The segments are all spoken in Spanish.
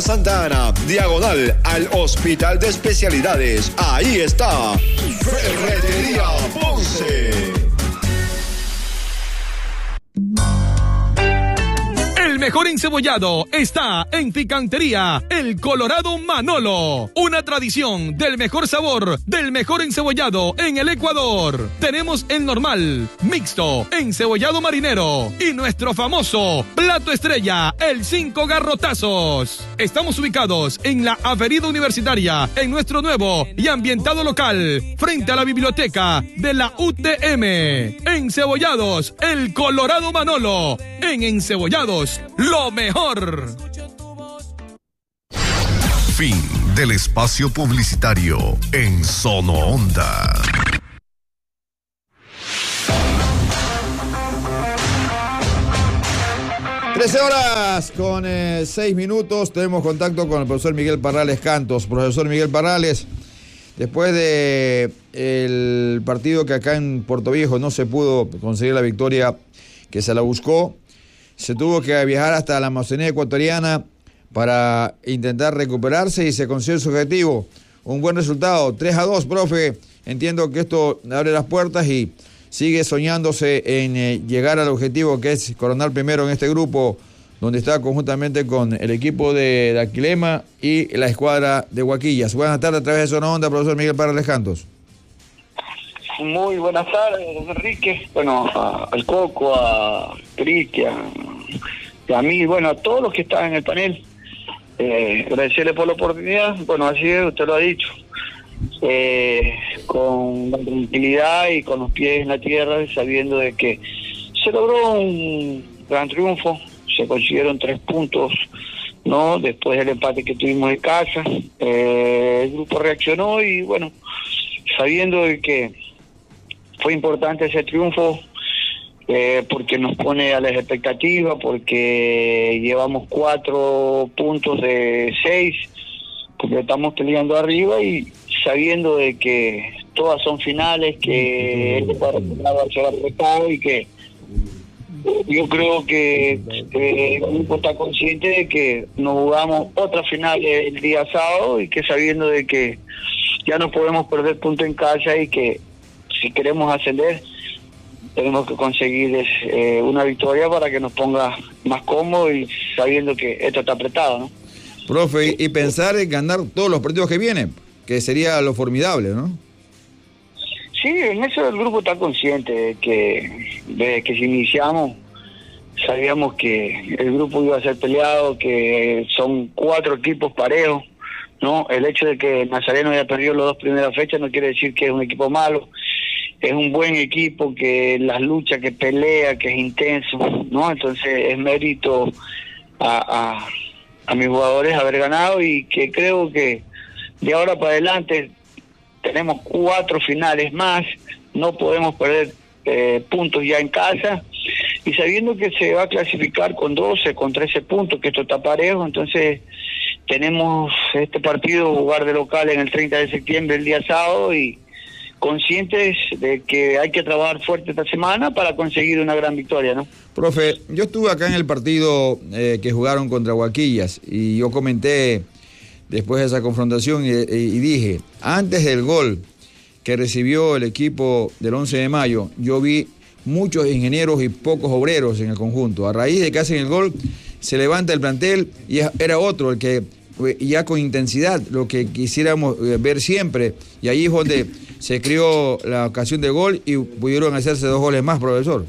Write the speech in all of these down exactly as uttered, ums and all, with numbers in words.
Avenida Santa Ana, diagonal al Hospital de Especialidades. Ahí está, Ferretería Ponce. El mejor encebollado está en Picantería El Colorado Manolo. Una tradición del mejor sabor, del mejor encebollado en el Ecuador. Tenemos el normal, mixto, encebollado marinero y nuestro famoso plato estrella, el cinco garrotazos. Estamos ubicados en la Avenida Universitaria, en nuestro nuevo y ambientado local, frente a la biblioteca de la U T M. Encebollados El Colorado Manolo. En Encebollados, lo mejor. Fin del espacio publicitario en Sono Onda. trece horas con eh, seis minutos. Tenemos contacto con el profesor Miguel Parrales Cantos. Profesor Miguel Parrales, después de el partido que acá en Puerto Viejo no se pudo conseguir la victoria que se la buscó, se tuvo que viajar hasta la Amazonía ecuatoriana para intentar recuperarse y se consiguió su objetivo. Un buen resultado, tres a dos, profe. Entiendo que esto abre las puertas y sigue soñándose en eh, llegar al objetivo que es coronar primero en este grupo, donde está conjuntamente con el equipo de, de Aquilema y la escuadra de Huaquillas. Buenas tardes a través de Zona Onda, profesor Miguel Parrales Cantos. Muy buenas tardes, Enrique. Bueno, a, al Coco, a Cristian, a, a mí, bueno, a todos los que están en el panel. Eh, agradecerle por la oportunidad. Bueno, así es, usted lo ha dicho. Eh, con tranquilidad y con los pies en la tierra, sabiendo de que se logró un gran triunfo, se consiguieron tres puntos, ¿no? Después del empate que tuvimos en casa, eh, el grupo reaccionó y bueno, sabiendo de que fue importante ese triunfo, eh, porque nos pone a las expectativas, porque llevamos cuatro puntos de seis, porque estamos peleando arriba y sabiendo de que todas son finales, que este cuadrangular va a ser apretado y que yo creo que eh, el grupo está consciente de que nos jugamos otra final el día sábado y que sabiendo de que ya no podemos perder punto en casa y que si queremos ascender tenemos que conseguir eh, una victoria para que nos ponga más cómodo y sabiendo que esto está apretado, ¿no? Profe, y pensar en ganar todos los partidos que vienen, que sería lo formidable, ¿no? Sí, en eso el grupo está consciente de que desde que se iniciamos sabíamos que el grupo iba a ser peleado, que son cuatro equipos parejos, ¿no? El hecho de que Nazareno haya perdido las dos primeras fechas no quiere decir que es un equipo malo, es un buen equipo, que las luchas, que pelea, que es intenso, ¿no? Entonces es mérito a, a, a mis jugadores haber ganado y que creo que de ahora para adelante tenemos cuatro finales más, no podemos perder eh, puntos ya en casa y sabiendo que se va a clasificar con doce, con trece puntos, que esto está parejo, entonces tenemos este partido jugar de local en el treinta de septiembre, el día sábado, y conscientes de que hay que trabajar fuerte esta semana para conseguir una gran victoria, ¿no? Profe, yo estuve acá en el partido eh, que jugaron contra Huaquillas y yo comenté después de esa confrontación y, y dije, antes del gol que recibió el equipo del once de mayo, yo vi muchos ingenieros y pocos obreros en el conjunto. A raíz de que hacen el gol, se levanta el plantel y era otro el que ya con intensidad, lo que quisiéramos ver siempre, y ahí es donde se creó la ocasión de gol y pudieron hacerse dos goles más, profesor.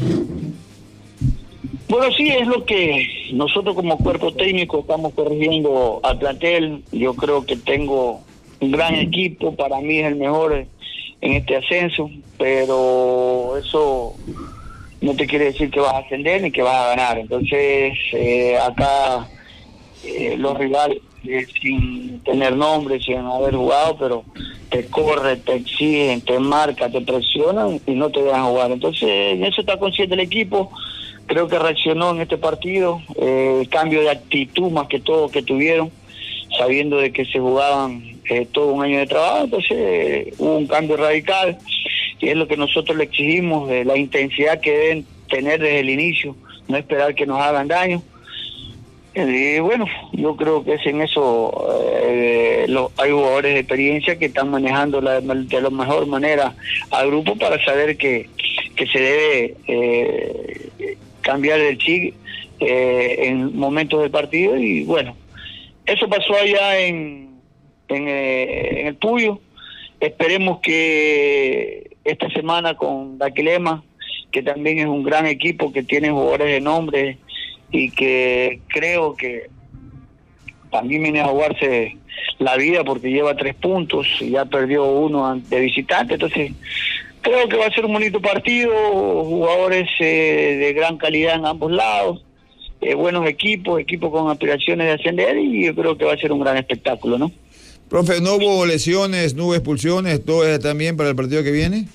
Bueno, sí, es lo que nosotros como cuerpo técnico estamos corrigiendo al plantel. Yo creo que tengo un gran equipo, para mí es el mejor en este ascenso, pero eso no te quiere decir que vas a ascender ni que vas a ganar. Entonces, eh, acá eh, los rivales, eh, sin tener nombre, sin haber jugado, pero te corren, te exigen, te marcan, te presionan y no te dejan jugar. Entonces, en eso está consciente el equipo. Creo que reaccionó en este partido, eh, el cambio de actitud más que todo que tuvieron, sabiendo de que se jugaban eh, todo un año de trabajo, entonces eh, hubo un cambio radical y es lo que nosotros le exigimos, de la intensidad que deben tener desde el inicio, no esperar que nos hagan daño. Eh, bueno, yo creo que es en eso, eh, lo, hay jugadores de experiencia que están manejando la, de la mejor manera al grupo para saber que, que se debe eh, cambiar el chip eh, en momentos del partido, y bueno, eso pasó allá en, en, eh, en el Puyo. Esperemos que esta semana con Daquilema, que también es un gran equipo, que tiene jugadores de nombre y que creo que también viene a jugarse la vida porque lleva tres puntos y ya perdió uno de visitante, entonces creo que va a ser un bonito partido, jugadores eh, de gran calidad en ambos lados, eh, buenos equipos, equipos con aspiraciones de ascender, y yo creo que va a ser un gran espectáculo, ¿no? Profe, ¿no hubo lesiones, no hubo expulsiones, todo está bien para el partido que viene?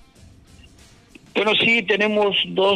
Bueno, sí, tenemos dos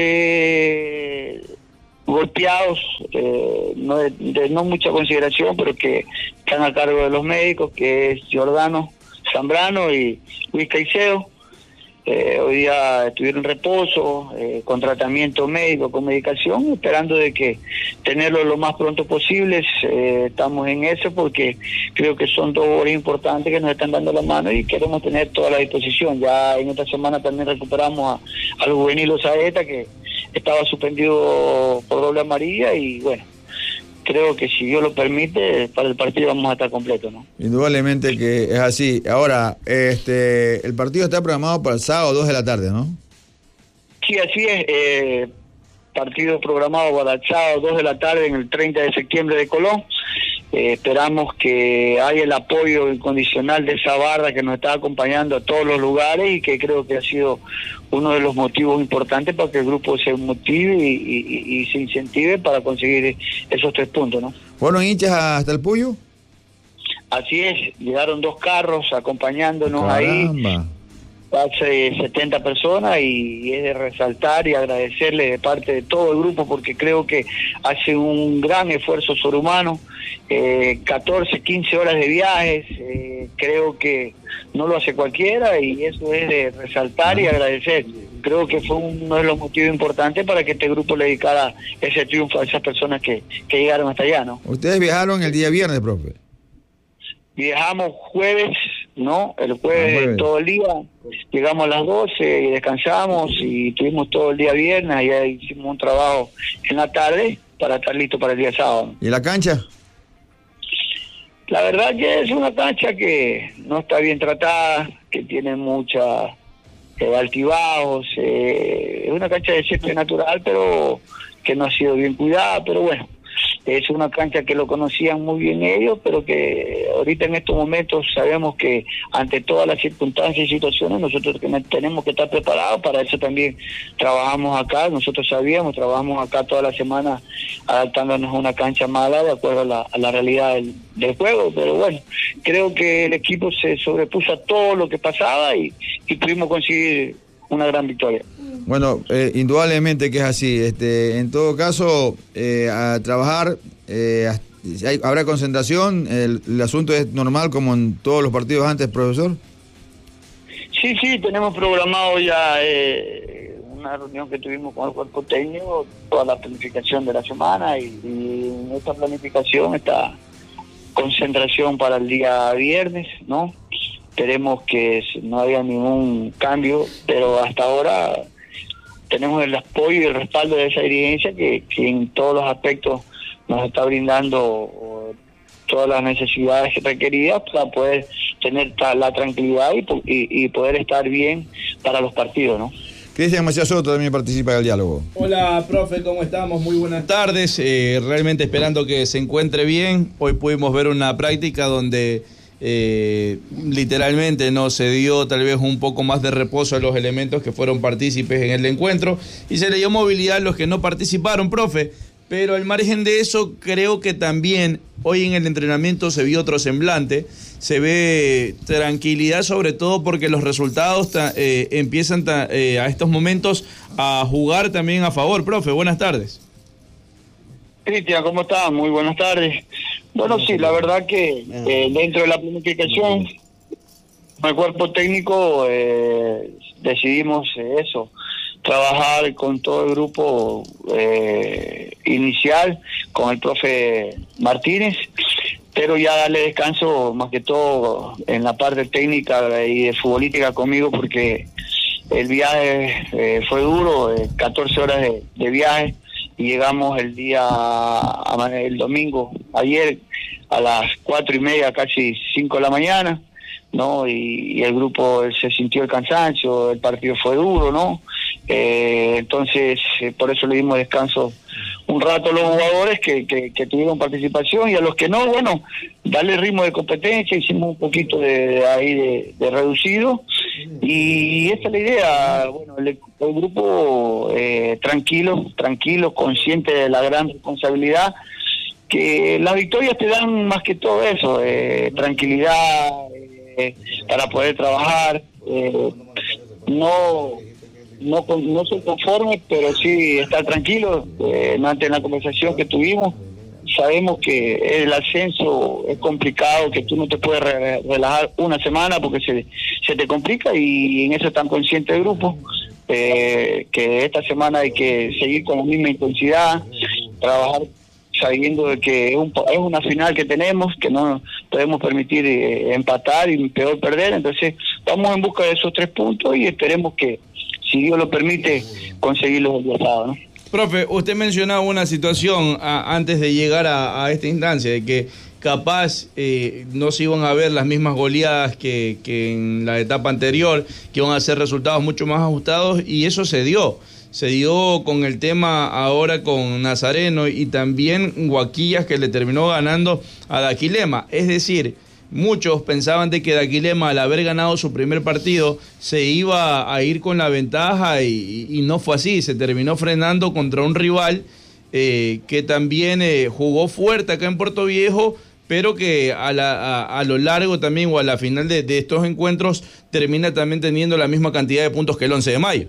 eh, golpeados, eh, no de, de no mucha consideración, pero que están a cargo de los médicos, que es Giordano Zambrano y Luis Caicedo. Eh, hoy día estuvieron en reposo, eh, con tratamiento médico, con medicación, esperando de que tenerlo lo más pronto posible. Eh, estamos en eso porque creo que son dos horas importantes que nos están dando la mano y queremos tener toda la disposición. Ya en esta semana también recuperamos a, al juvenil Osaeta, que estaba suspendido por doble amarilla, y bueno, creo que si Dios lo permite, para el partido vamos a estar completos, ¿no? Indudablemente que es así. Ahora, este, el partido está programado para el sábado, dos de la tarde, ¿no? Sí, así es. Eh, partido programado para el sábado, dos de la tarde, en el treinta de septiembre de Colón. Eh, esperamos que haya el apoyo incondicional de esa barra que nos está acompañando a todos los lugares, y que creo que ha sido uno de los motivos importantes para que el grupo se motive y, y, y se incentive para conseguir esos tres puntos, ¿no? ¿Fueron hinchas hasta el Puyo? Así es, llegaron dos carros acompañándonos. Caramba. Ahí, hace setenta personas, y es de resaltar y agradecerle de parte de todo el grupo, porque creo que hace un gran esfuerzo sobrehumano, eh, catorce, quince horas de viajes, eh, creo que no lo hace cualquiera, y eso es de resaltar y agradecer. Creo que fue uno de los motivos importantes para que este grupo le dedicara ese triunfo a esas personas que, que llegaron hasta allá, ¿no? ¿Ustedes viajaron el día viernes, profe? Viajamos jueves, ¿no? El jueves, ah, jueves todo el día, llegamos a las doce y descansamos, y tuvimos todo el día viernes, y ahí hicimos un trabajo en la tarde para estar listo para el día sábado. ¿Y la cancha? La verdad que es una cancha que no está bien tratada, que tiene mucha eh, altibajos, eh, es una cancha de césped natural, pero que no ha sido bien cuidada, pero bueno, es una cancha que lo conocían muy bien ellos, pero que ahorita en estos momentos sabemos que ante todas las circunstancias y situaciones nosotros tenemos que estar preparados. Para eso también trabajamos acá, nosotros sabíamos, trabajamos acá toda la semana adaptándonos a una cancha mala de acuerdo a la, a la realidad del, del juego, pero bueno, creo que el equipo se sobrepuso a todo lo que pasaba, y, y pudimos conseguir una gran victoria. Bueno, eh, indudablemente que es así. Este, en todo caso, eh, a trabajar, eh, hay, habrá concentración, el, el asunto es normal como en todos los partidos antes, profesor. Sí, sí, tenemos programado ya eh, una reunión que tuvimos con el cuerpo técnico, toda la planificación de la semana, y, y en esta planificación está concentración para el día viernes, ¿no? Esperemos que no haya ningún cambio, pero hasta ahora tenemos el apoyo y el respaldo de esa dirigencia que, que en todos los aspectos nos está brindando todas las necesidades requeridas para poder tener la tranquilidad y, y, y poder estar bien para los partidos, ¿no? Cristian Macías Soto también participa del diálogo. Hola, profe, ¿cómo estamos? Muy buenas tardes. Eh, realmente esperando que se encuentre bien. Hoy pudimos ver una práctica donde Eh, literalmente no se dio tal vez un poco más de reposo a los elementos que fueron partícipes en el encuentro, y se le dio movilidad a los que no participaron, profe, pero al margen de eso creo que también hoy en el entrenamiento se vio otro semblante, se ve tranquilidad, sobre todo porque los resultados ta, eh, empiezan ta, eh, a estos momentos a jugar también a favor. Profe, buenas tardes. Cristian, ¿cómo estás? Muy buenas tardes. Bueno, sí, la verdad que eh, dentro de la planificación, con el cuerpo técnico eh, decidimos eh, eso, trabajar con todo el grupo eh, inicial, con el profe Martínez, pero ya darle descanso más que todo en la parte técnica y de futbolística conmigo, porque el viaje eh, fue duro, eh, catorce horas de, de viaje, y llegamos el día, el domingo, ayer, a las cuatro y media, casi cinco de la mañana, ¿no? Y, y el grupo se sintió el cansancio, el partido fue duro, ¿no? Eh, entonces, eh, por eso le dimos descanso un rato a los jugadores que, que, que tuvieron participación, y a los que no, bueno, darle ritmo de competencia. Hicimos un poquito de, de ahí de, de reducido, y esa es la idea. Bueno, el, el grupo eh, tranquilo, tranquilo, consciente de la gran responsabilidad, que las victorias te dan más que todo eso, eh, tranquilidad eh, para poder trabajar, eh, no no no soy conforme, pero sí estar tranquilo. Eh, ante la conversación que tuvimos, sabemos que el ascenso es complicado, que tú no te puedes re relajar una semana porque se, se te complica, y en eso están conscientes el grupo, eh, que esta semana hay que seguir con la misma intensidad, trabajar sabiendo de que es, un, es una final que tenemos, que no podemos permitir eh, empatar y peor perder. Entonces vamos en busca de esos tres puntos y esperemos que, si Dios lo permite, conseguirlos el día sábado, ¿no? Profe, usted mencionaba una situación a, antes de llegar a, a esta instancia, de que capaz eh, no se iban a ver las mismas goleadas que, que en la etapa anterior, que iban a ser resultados mucho más ajustados, y eso se dio. Se dio con el tema ahora con Nazareno, y también Guaquillas, que le terminó ganando a Daquilema. Es decir, muchos pensaban de que Daquilema, al haber ganado su primer partido, se iba a ir con la ventaja, y, y no fue así. Se terminó frenando contra un rival eh, que también eh, jugó fuerte acá en Puerto Viejo, pero que a, la, a, a lo largo también, o a la final de, de estos encuentros, termina también teniendo la misma cantidad de puntos que el once de mayo.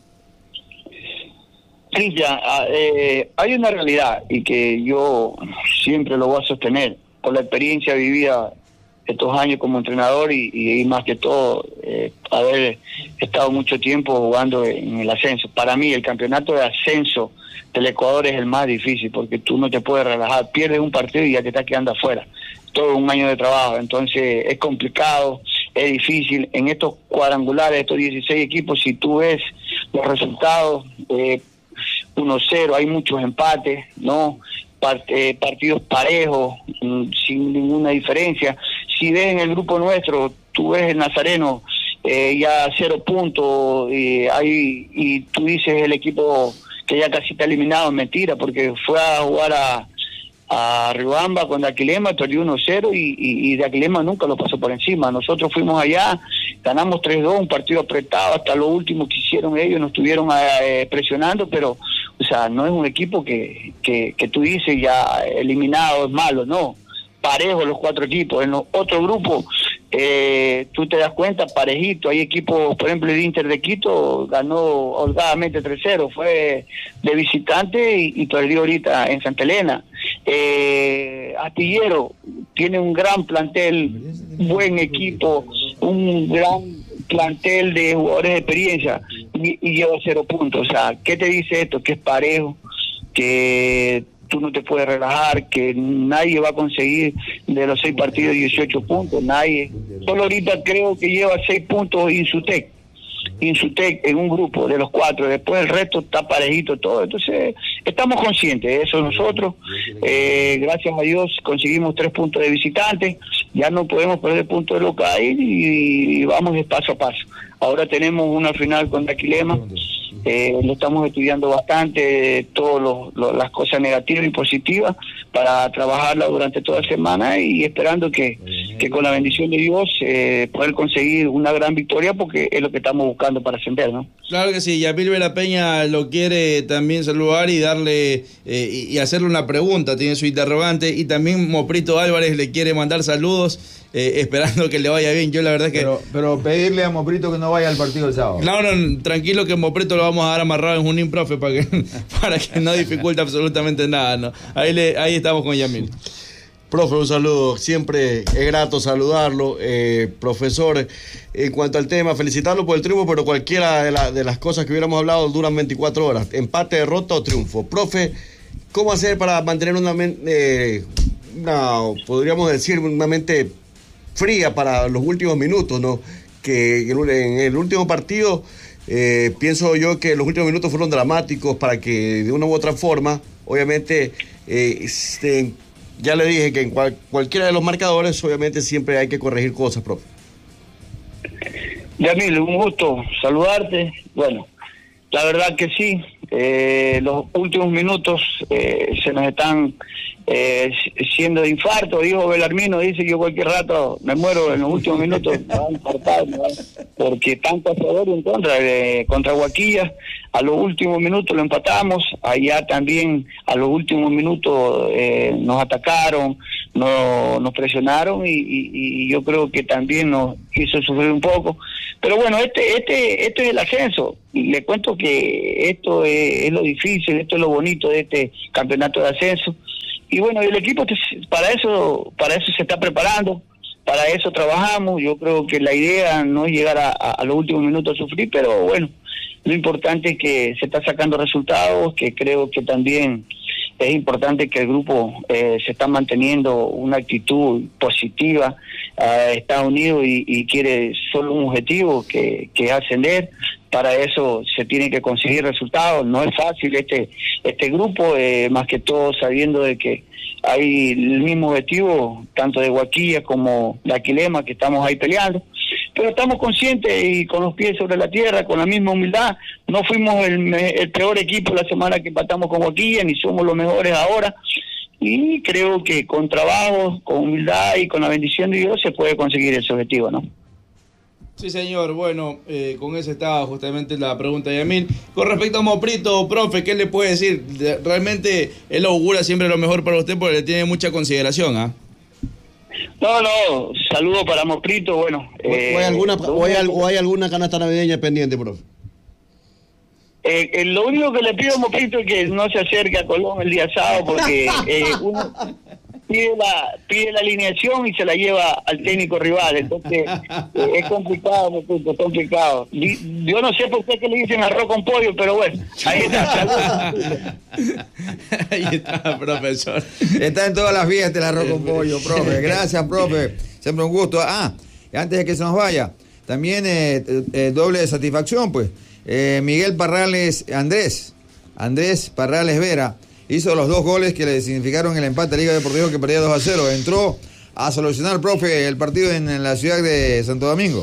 Cristian, eh, hay una realidad, y que yo siempre lo voy a sostener por la experiencia vivida estos años como entrenador, y, y más que todo eh, haber estado mucho tiempo jugando en el ascenso. Para mí el campeonato de ascenso del Ecuador es el más difícil, porque tú no te puedes relajar, pierdes un partido y ya te estás quedando afuera, todo un año de trabajo. Entonces es complicado, es difícil. En estos cuadrangulares, estos dieciséis equipos, si tú ves los resultados, eh, uno cero, hay muchos empates, ¿no? Part, eh, partidos parejos, mmm, sin ninguna diferencia. Si ves en el grupo nuestro, tú ves el Nazareno eh, ya cero puntos, y, hay, y tú dices el equipo que ya casi está eliminado. Mentira, porque fue a jugar a, a Riobamba con Daquilema, perdió uno cero, y, y, y Daquilema nunca lo pasó por encima. Nosotros fuimos allá, ganamos tres dos, un partido apretado, hasta lo último que hicieron ellos, nos estuvieron eh, presionando, pero o sea, no es un equipo que, que, que tú dices ya eliminado, es malo, no. Parejo los cuatro equipos. En los otros grupos, eh, tú te das cuenta, parejito. Hay equipos, por ejemplo, el Inter de Quito ganó holgadamente tres cero, fue de visitante y, y perdió ahorita en Santa Elena. Eh, Astillero tiene un gran plantel, buen equipo, un gran plantel de jugadores de experiencia, y, y lleva cero puntos. O sea, ¿qué te dice esto? Que es parejo, que tú no te puedes relajar, que nadie va a conseguir de los seis partidos dieciocho puntos, nadie. Solo ahorita creo que lleva seis puntos Insutec, Insutec en un grupo de los cuatro, después el resto está parejito todo. Entonces estamos conscientes de eso nosotros. Eh, gracias a Dios conseguimos tres puntos de visitante, ya no podemos perder puntos de local, y, y vamos de paso a paso. Ahora tenemos una final con Daquilema. Eh, lo estamos estudiando bastante, todas las cosas negativas y positivas, para trabajarla durante toda la semana, y esperando que, que con la bendición de Dios eh, poder conseguir una gran victoria, porque es lo que estamos buscando para ascender, ¿no? Claro que sí. Yamil Vera Peña lo quiere también saludar y darle eh, y hacerle una pregunta, tiene su interrogante, y también Moprito Álvarez le quiere mandar saludos, eh, esperando que le vaya bien. Yo la verdad es que... Pero, pero pedirle a Moprito que no vaya al partido del sábado. Claro, no, tranquilo, que Moprito lo vamos a dar amarrado en Junín, profe, para que, para que no dificulte absolutamente nada, ¿no? Ahí, le, ahí estamos con Yamil. Profe, un saludo. Siempre es grato saludarlo. Eh, profesor, en cuanto al tema, felicitarlo por el triunfo, pero cualquiera de, la, de las cosas que hubiéramos hablado duran veinticuatro horas. Empate, derrota o triunfo. Profe, ¿cómo hacer para mantener una mente, eh, una, podríamos decir, una mente fría para los últimos minutos, ¿no? Que en el último partido, eh, pienso yo que los últimos minutos fueron dramáticos para que de una u otra forma, obviamente, eh, este, ya le dije que en cual, cualquiera de los marcadores, obviamente, siempre hay que corregir cosas, profe. Yamil, un gusto saludarte. Bueno, la verdad que sí, eh, los últimos minutos eh, se nos están eh, siendo de infarto. Dijo Belarmino, dice que yo cualquier rato me muero en los últimos minutos, me van a infartar, ¿no? Porque tanto a favor y en contra, eh, contra Guaquilla, a los últimos minutos lo empatamos, allá también a los últimos minutos eh, nos atacaron, no, nos presionaron y, y, y yo creo que también nos hizo sufrir un poco. Pero bueno, este este este es el ascenso. Le cuento que esto es, es lo difícil, esto es lo bonito de este campeonato de ascenso. Y bueno, el equipo para eso para eso se está preparando, para eso trabajamos. Yo creo que la idea no es llegar a, a, a los últimos minutos a sufrir, pero bueno, lo importante es que se está sacando resultados, que creo que también es importante que el grupo eh, se está manteniendo una actitud positiva, eh, está unido y, y quiere solo un objetivo, que, que es ascender. Para eso se tienen que conseguir resultados. No es fácil este este grupo, eh, más que todo sabiendo de que hay el mismo objetivo, tanto de Guaquilla como de Aquilema, que estamos ahí peleando. Pero estamos conscientes y con los pies sobre la tierra, con la misma humildad. No fuimos el, el peor equipo la semana que empatamos con Guaquilla, ni somos los mejores ahora. Y creo que con trabajo, con humildad y con la bendición de Dios se puede conseguir ese objetivo, ¿no? Sí, señor. Bueno, eh, con eso estaba justamente la pregunta de Yamil. Con respecto a Moprito, profe, ¿qué le puede decir? Realmente él augura siempre lo mejor para usted porque le tiene mucha consideración, ¿ah? ¿eh? No, no, saludo para Moprito, bueno. ¿O, eh, o, hay alguna, o, hay, o hay alguna canasta navideña pendiente, profe? Eh, eh, lo único que le pido a Moprito es que no se acerque a Colón el día sábado porque eh, uno pide la pide la alineación y se la lleva al técnico rival, entonces eh, es complicado, Moprito, es complicado. Yo no sé por qué que le dicen arroz con pollo, pero bueno, ahí está. Ahí está, profesor. Está en todas las fiestas el arroz con pollo, profe. Gracias, profe. Siempre un gusto. Ah, antes de que se nos vaya, también eh, eh, doble de satisfacción, pues. Eh, Miguel Parrales, Andrés, Andrés Parrales Vera, hizo los dos goles que le significaron el empate a Liga Deportiva que perdía dos a cero. Entró a solucionar, profe, el partido en, en la ciudad de Santo Domingo.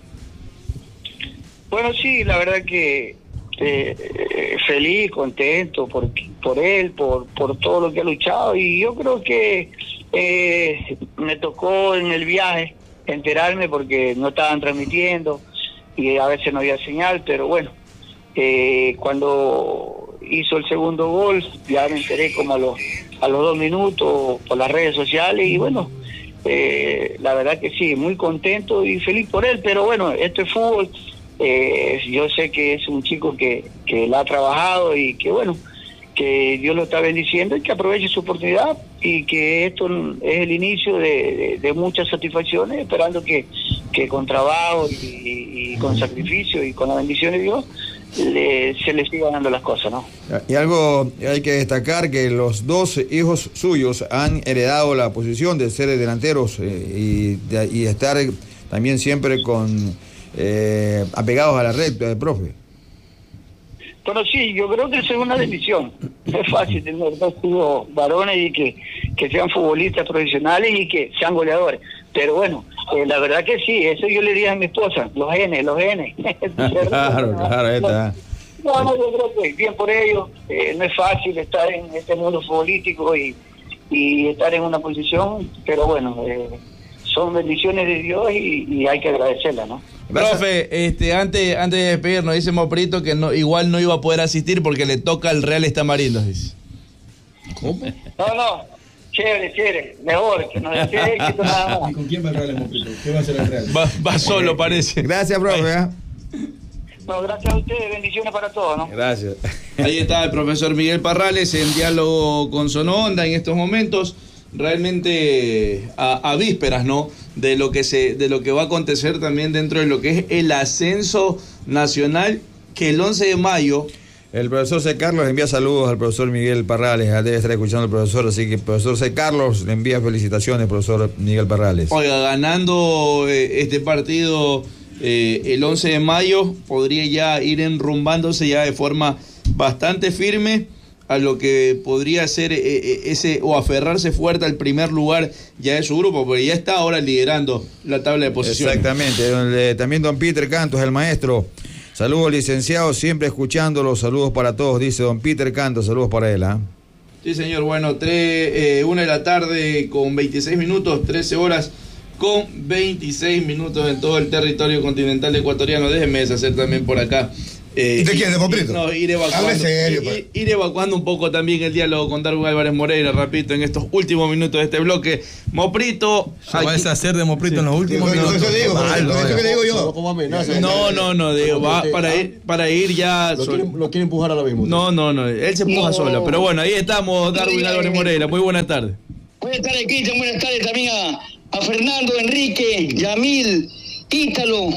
Bueno, sí, la verdad que eh, feliz, contento por, por él, por, por todo lo que ha luchado. Y yo creo que eh, me tocó en el viaje enterarme porque no estaban transmitiendo y a veces no había señal, pero bueno, eh, cuando hizo el segundo gol, ya me enteré como a los, a los dos minutos por las redes sociales y bueno, eh, la verdad que sí, muy contento y feliz por él, pero bueno, esto es fútbol, eh, yo sé que es un chico que, que la ha trabajado y que bueno, que Dios lo está bendiciendo y que aproveche su oportunidad y que esto es el inicio de, de, de muchas satisfacciones, esperando que, que con trabajo y, y con sacrificio y con la bendición de Dios le, se le sigan dando las cosas, ¿no? Y algo hay que destacar, que los dos hijos suyos han heredado la posición de ser delanteros eh, y, de, y estar también siempre con eh, apegados a la red, eh, profe. Bueno, sí, yo creo que eso es una bendición. No es fácil tener dos hijos varones y que, que sean futbolistas profesionales y que sean goleadores. Pero bueno, eh, la verdad que sí, eso yo le diría a mi esposa, los genes, los genes. Claro, claro, ahí está. No, no, yo creo que bien por ellos. Eh, no es fácil estar en este mundo futbolístico y, y estar en una posición, pero bueno, eh, son bendiciones de Dios y, y hay que agradecerlas, ¿no? Profe, este, antes, antes de despedirnos, dice Moprito que no, igual no iba a poder asistir porque le toca al Real Estamarindos, dice. ¿Cómo? No, no, chévere, chévere, mejor, que no desee éxito nada más. ¿Y con quién va el Real, Moprito? ¿Qué va a hacer el Real? Va, va solo, parece. Gracias, profe. ¿eh? No, gracias a ustedes, bendiciones para todos, ¿no? Gracias. Ahí está el profesor Miguel Parrales en diálogo con Sono Onda en estos momentos. realmente a, a vísperas, ¿no? De lo que se, de lo que va a acontecer también dentro de lo que es el ascenso nacional, que el once de mayo. El profesor C. Carlos le envía saludos al profesor Miguel Parrales, debe estar escuchando el profesor, así que el profesor C. Carlos le envía felicitaciones, profesor Miguel Parrales. Oiga, ganando eh, este partido eh, el once de mayo, podría ya ir enrumbándose ya de forma bastante firme a lo que podría ser eh, ese, o aferrarse fuerte al primer lugar ya de su grupo, porque ya está ahora liderando la tabla de posiciones. Exactamente, también don Peter Cantos, el maestro. Saludos, licenciado, siempre escuchándolo. Saludos para todos, dice don Peter Cantos. Saludos para él. ¿eh? Sí, señor. Bueno, tres, eh, una de la tarde con veintiséis minutos, trece horas con veintiséis minutos en todo el territorio continental ecuatoriano. Déjenme deshacer también por acá. Eh, ¿De quién? ¿De Moprito? No, ir evacuando, serio, ir, ir evacuando un poco también el diálogo con Darwin Álvarez Moreira, repito, en estos últimos minutos de este bloque. Moprito. Se va a deshacer de Moprito sí. en los últimos sí, minutos. Eso digo, Mal, no, eso que digo yo. No, no, no, digo, va para ir, para ir ya. Lo quiere, lo quiere empujar a la misma. No, no, no, él se empuja no. solo. Pero bueno, ahí estamos, Darwin Álvarez Moreira. Muy buenas tardes. Buenas tardes, Cristian. Buenas tardes también a, a Fernando, Enrique, Yamil, Ítalo,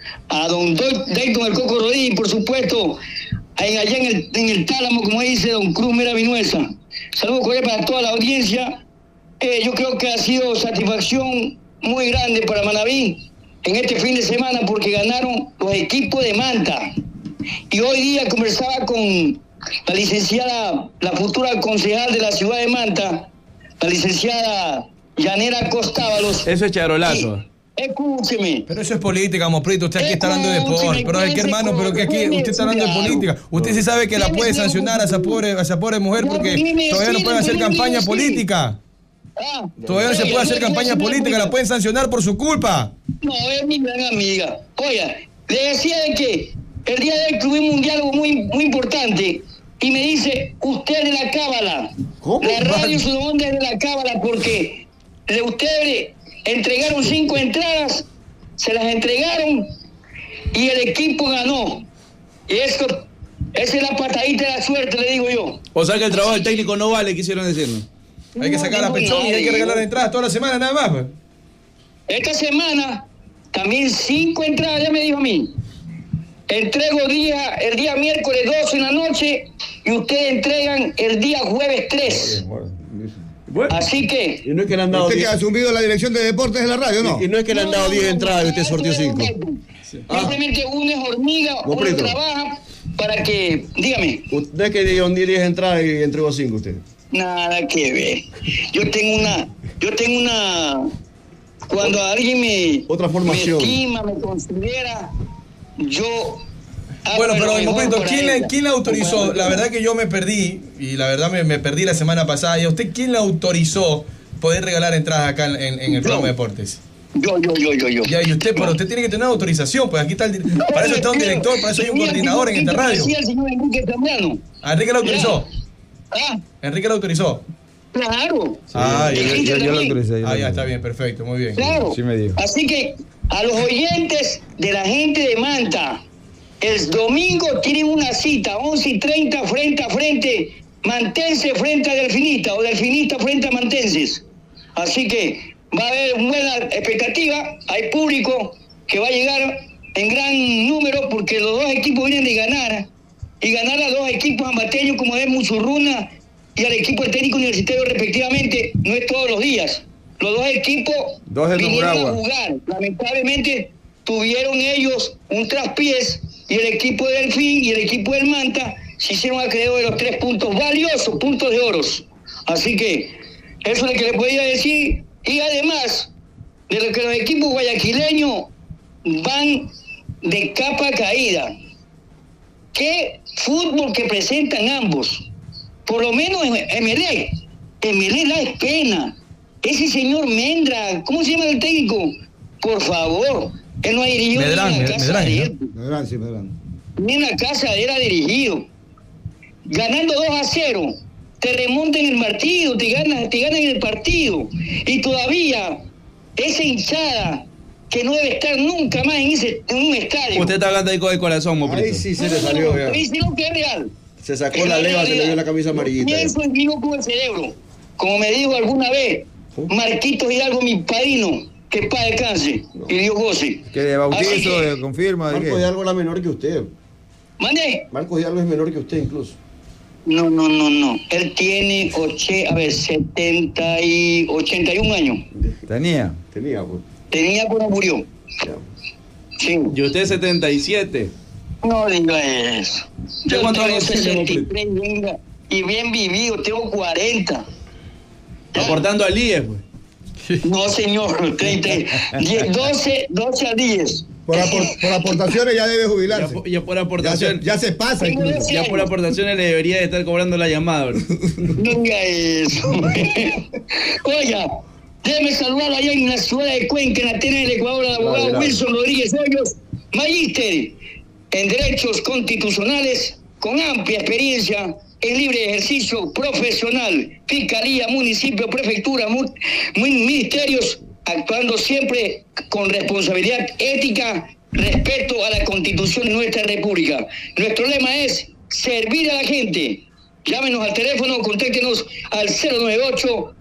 a don Dayton el Coco Rodríguez, por supuesto. Allá en el, en el tálamo, como dice don Cruz Mera Vinuesa. Saludos cordiales para toda la audiencia. Eh, yo creo que ha sido satisfacción muy grande para Manaví en este fin de semana porque ganaron los equipos de Manta. Y hoy día conversaba con la licenciada, la futura concejal de la ciudad de Manta, la licenciada Yanera Costábalos. Eso es charolazo. Escúcheme. Pero eso es política, Moprito. Usted aquí está hablando de deporte. Pero es que, hermano, pero que aquí usted está hablando de política. Usted sí sabe que la puede sancionar a esa pobre, a esa pobre mujer porque todavía no puede hacer campaña política. Todavía no se puede hacer campaña política. La pueden sancionar por su culpa. No, es mi gran amiga. Oiga, le decía de que el día de hoy tuvimos un diálogo muy, muy importante. Y me dice, usted es de la cábala. ¿Cómo? La radio su onda es de la cábala porque de ustedes entregaron cinco entradas, se las entregaron y el equipo ganó. Y esto, esa es la patadita de la suerte, le digo yo. O sea que el trabajo del técnico no vale, quisieron decirnos. Hay que sacar la pechón y hay que regalar entradas toda la semana nada más. Pues. Esta semana también cinco entradas, ya me dijo a mí. Entrego día, el día miércoles doce en la noche y ustedes entregan el día jueves tres. Bueno, así que... Y no es que le han dado usted diez... que ha asumido la dirección de deportes de la radio, ¿no? Y, y no es que le han dado diez no, entradas y usted sortió cinco. Simplemente ah. uno es hormiga, no, uno trabaja para que... Dígame. No es que dio diez entradas y entregó cinco usted. Nada que ver. Yo tengo una... Yo tengo una... Cuando alguien me... Otra formación. Me estima, me considera... Yo... Bueno, pero Moprito, ¿quién le, ¿quién le autorizó? La verdad que yo me perdí, y la verdad me, me perdí la semana pasada. ¿Y a usted quién le autorizó poder regalar entradas acá en, en, en el programa de deportes? Yo, yo, yo, yo, yo. Ya, y usted, pero usted tiene que tener autorización, pues aquí está el... No, para eso está un director, para eso hay un coordinador en esta radio. El señor Enrique Zambrano. ¿A Enrique le autorizó? ¿Ah? ¿Enrique le autorizó? Claro. Sí. Ah, yo, yo, yo lo autoricé. Yo ah, ya está bien, perfecto, muy bien. Claro. Sí me dijo. Así que a los oyentes de la gente de Manta, el domingo tienen una cita, once y treinta, frente a frente, Mantense frente a Delfinista, o Delfinista frente a Mantenses. Así que va a haber buena expectativa, hay público que va a llegar en gran número, porque los dos equipos vienen de ganar, y ganar a dos equipos ambateños como es Muchurruna y al equipo del técnico universitario respectivamente, no es todos los días. Los dos equipos dos de vinieron a jugar. Lamentablemente tuvieron ellos un traspiés y el equipo del Delfín y el equipo del Manta se hicieron acreedor de los tres puntos valiosos, puntos de oros. Así que eso es lo que le podía decir. Y además de lo que los equipos guayaquileños van de capa caída. ¿Qué fútbol que presentan ambos? Por lo menos Emelec. Emelec da pena. Ese señor Mendra, ¿cómo se llama el técnico? Por favor, él no ha dirigido Medrán, ni en la casa Medrán, de él. Medrán, sí, Medrán. Ni en la casa de él ha dirigido. Ganando dos a cero, te remontan el partido, te ganan, te ganan el partido. Y todavía, esa hinchada que no debe estar nunca más en, ese, en un estadio. Usted está hablando ahí con el corazón, Moprito. Ahí sí se no, le salió, no, no, dice lo que es real. Se sacó la leva, se le dio la camisa amarillita. Pienso en vivo con el cerebro. Como me dijo alguna vez Marquitos Hidalgo, mi padrino, que paz descanse no. y Dios goce. ¿Que de bautizo, que, de confirma? ¿De Marcos Hidalgo era menor que usted. ¿Mande? Marcos Hidalgo es menor que usted incluso. No, no, no, no. Él tiene oche, a ver, setenta y ochenta y un años. Tenía. Tenía, pues. Tenía cuando murió. Ya. Sí. ¿Y usted setenta y siete? No diga eso. Yo cuántos tengo años sesenta y tres venga, y bien vivido, tengo cuarenta. Aportando al I E S, pues. No, señor, treinta, diez, doce, doce a diez. Por, apor, por aportaciones ya debe jubilarse. Ya, ya por aportaciones. Ya se, ya se pasa incluso. Ya por aportaciones le debería de estar cobrando la llamada, ¿verdad? No diga eso. Oiga, déjeme saludar allá en la ciudad de Cuenca, en Atenas del Ecuador, al abogado Claro, Wilson claro. Rodríguez Hoyos, magíster en Derechos Constitucionales, con amplia experiencia en libre ejercicio profesional, fiscalía, municipio, prefectura, mu- ministerios, actuando siempre con responsabilidad ética, respeto a la Constitución de nuestra República. Nuestro lema es servir a la gente. Llámenos al teléfono, contáctenos al cero nueve ocho